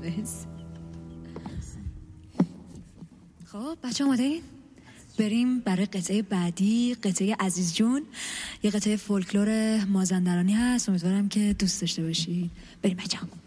خب بچه آماده این؟ بریم برای قطعه بعدی، قطعه عزیز جون. یه قطعه فولکلور مازندرانی هست، امیدوارم که دوست داشته باشید. بریم بچه ها.